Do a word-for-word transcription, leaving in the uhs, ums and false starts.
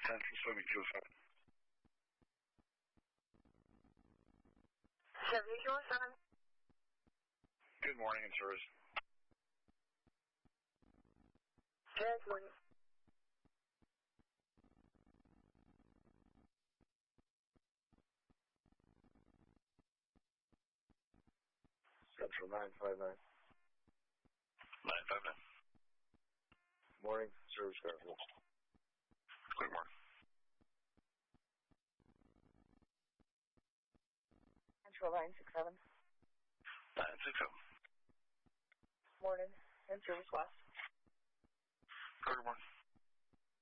Central Swimming two seven. Chevy two seven. Good morning, in service. Good morning. Central nine five nine. nine five nine. Morning, service Garfield. Good morning. Central nine six seven. nine six seven. Morning. In service West. Good morning.